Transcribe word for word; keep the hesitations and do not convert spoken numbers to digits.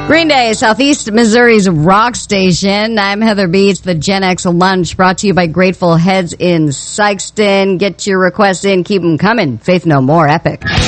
Green Day, Southeast Missouri's rock station. I'm Heather B. It's the Gen X Lunch brought to you by Grateful Heads in Sikeston. Get your requests in. Keep them coming. Faith No More, epic.